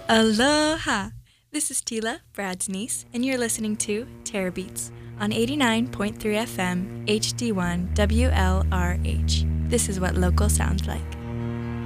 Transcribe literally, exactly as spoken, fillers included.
Aloha! This is Tila, Brad's niece, and you're listening to Terror Beats on eighty-nine point three F M, H D one W L R H. This is what local sounds like.